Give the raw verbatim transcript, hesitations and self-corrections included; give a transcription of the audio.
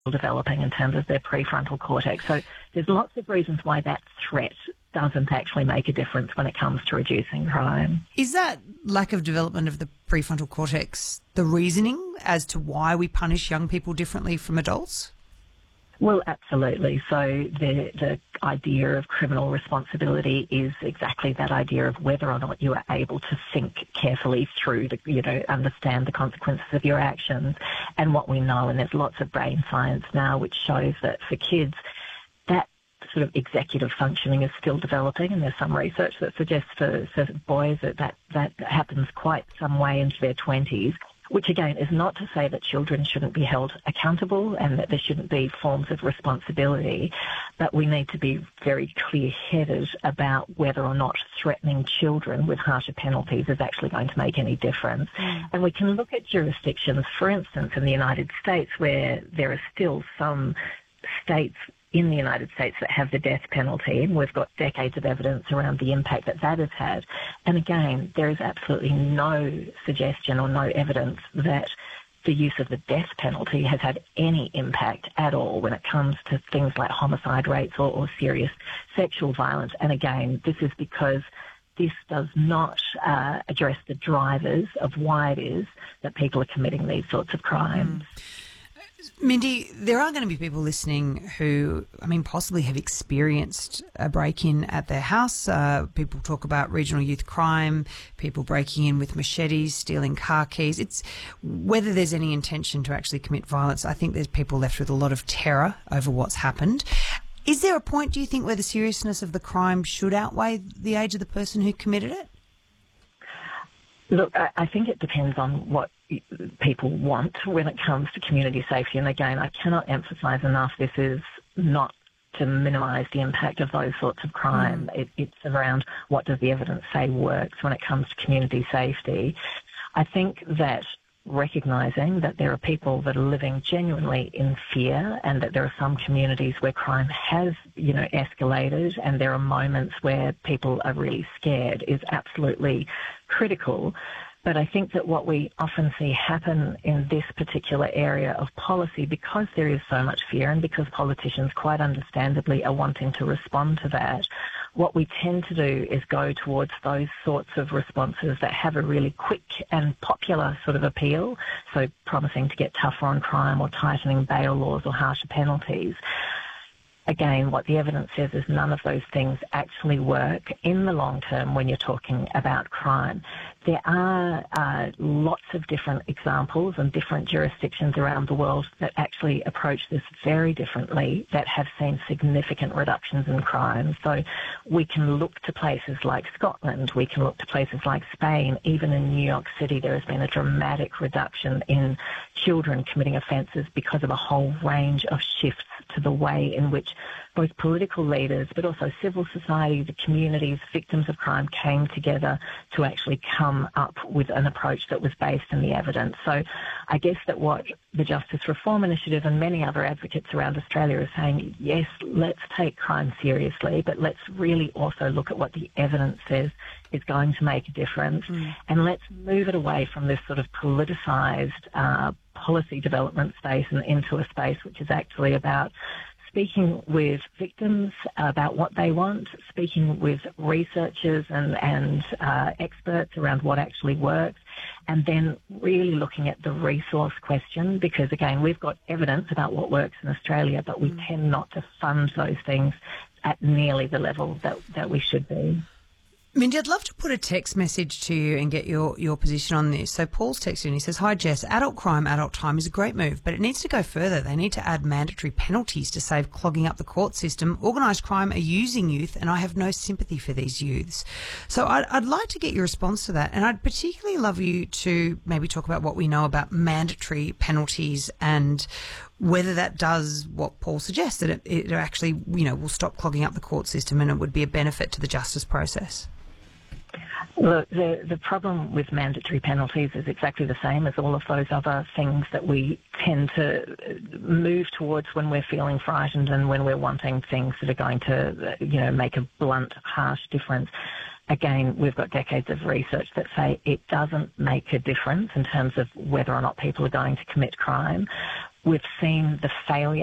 developing in terms of their prefrontal cortex. So there's lots of reasons why that threat doesn't actually make a difference when it comes to reducing crime. Is that lack of development of the prefrontal cortex the reasoning as to why we punish young people differently from adults? Well, absolutely. So the the idea of criminal responsibility is exactly that idea of whether or not you are able to think carefully through, the, you know, understand the consequences of your actions. And what we know, and there's lots of brain science now which shows that for kids, that sort of executive functioning is still developing, and there's some research that suggests for, for boys that, that that happens quite some way into their twenties, which again is not to say that children shouldn't be held accountable and that there shouldn't be forms of responsibility, but we need to be very clear-headed about whether or not threatening children with harsher penalties is actually going to make any difference. Mm. And we can look at jurisdictions, for instance, in the United States, where there are still some states in the United States that have the death penalty, and we've got decades of evidence around the impact that that has had. And again, there is absolutely no suggestion or no evidence that the use of the death penalty has had any impact at all when it comes to things like homicide rates or, or serious sexual violence. And again, this is because this does not uh, address the drivers of why it is that people are committing these sorts of crimes. Mm. Mindy, there are going to be people listening who, I mean, possibly have experienced a break-in at their house. Uh, people talk about regional youth crime, people breaking in with machetes, stealing car keys. It's whether there's any intention to actually commit violence. I think there's people left with a lot of terror over what's happened. Is there a point, do you think, where the seriousness of the crime should outweigh the age of the person who committed it? Look, I, I think it depends on what people want when it comes to community safety. And again, I cannot emphasise enough, this is not to minimise the impact of those sorts of crime. Mm. It, it's around what does the evidence say works when it comes to community safety. I think that recognising that there are people that are living genuinely in fear and that there are some communities where crime has, you know, escalated and there are moments where people are really scared is absolutely critical. But I think that what we often see happen in this particular area of policy, because there is so much fear and because politicians quite understandably are wanting to respond to that, what we tend to do is go towards those sorts of responses that have a really quick and popular sort of appeal, so promising to get tougher on crime or tightening bail laws or harsher penalties. Again, what the evidence says is none of those things actually work in the long term when you're talking about crime. There are uh, lots of different examples and different jurisdictions around the world that actually approach this very differently, that have seen significant reductions in crime. So we can look to places like Scotland, we can look to places like Spain. Even in New York City, there has been a dramatic reduction in children committing offences because of a whole range of shifts to the way in which both political leaders but also civil society, the communities, victims of crime came together to actually come up with an approach that was based in the evidence. So I guess that what the Justice Reform Initiative and many other advocates around Australia are saying, yes, let's take crime seriously, but let's really also look at what the evidence says is going to make a difference, mm. and let's move it away from this sort of politicised uh, policy development space and into a space which is actually about speaking with victims about what they want, speaking with researchers and, and uh, experts around what actually works, and then really looking at the resource question, because, again, we've got evidence about what works in Australia, but we mm. tend not to fund those things at nearly the level that, that we should be. Mindy, I'd love to put a text message to you and get your, your position on this. So Paul's texted and he says, "Hi Jess, adult crime, adult time is a great move, but it needs to go further. They need to add mandatory penalties to save clogging up the court system. Organised crime are using youth and I have no sympathy for these youths." So I'd, I'd like to get your response to that, and I'd particularly love you to maybe talk about what we know about mandatory penalties and whether that does what Paul suggests, that it, it actually, you know, will stop clogging up the court system and it would be a benefit to the justice process. Look, the, the problem with mandatory penalties is exactly the same as all of those other things that we tend to move towards when we're feeling frightened and when we're wanting things that are going to, you know, make a blunt, harsh difference. Again, we've got decades of research that say it doesn't make a difference in terms of whether or not people are going to commit crime. we've seen the failure